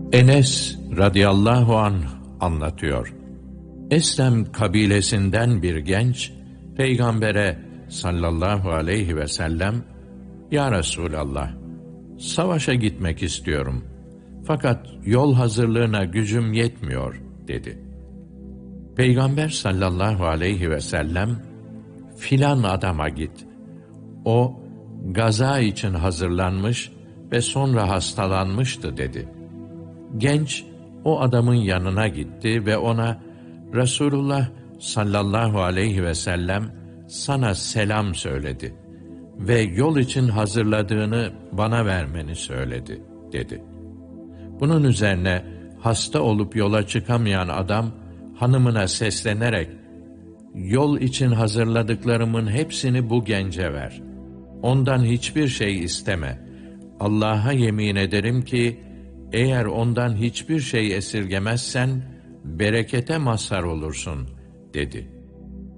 Enes radıyallahu anh anlatıyor. Eslem kabilesinden bir genç, Peygamber'e sallallahu aleyhi ve sellem, "Ya Resulallah, savaşa gitmek istiyorum. Fakat yol hazırlığına gücüm yetmiyor," dedi. Peygamber sallallahu aleyhi ve sellem, "Filan adama git. O, gaza için hazırlanmış ve sonra hastalanmıştı," dedi. Genç, o adamın yanına gitti ve ona, "Resulullah sallallahu aleyhi ve sellem sana selam söyledi ve yol için hazırladığını bana vermeni söyledi," dedi. Bunun üzerine hasta olup yola çıkamayan adam hanımına seslenerek, "Yol için hazırladıklarımın hepsini bu gence ver. Ondan hiçbir şey isteme. Allah'a yemin ederim ki eğer ondan hiçbir şey esirgemezsen berekete mazhar olursun," dedi.